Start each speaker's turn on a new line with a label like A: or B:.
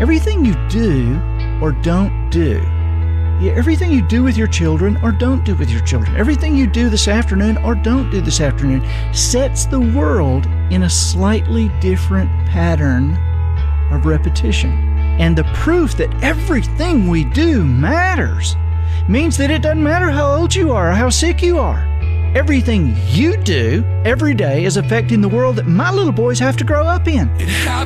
A: Everything you do or don't do, everything you do with your children or don't do with your children, everything you do this afternoon or don't do this afternoon sets the world in a slightly different pattern of repetition. And the proof that everything we do matters means that it doesn't matter how old you are or how sick you are. Everything you do every day is affecting the world that my little boys have to grow up in.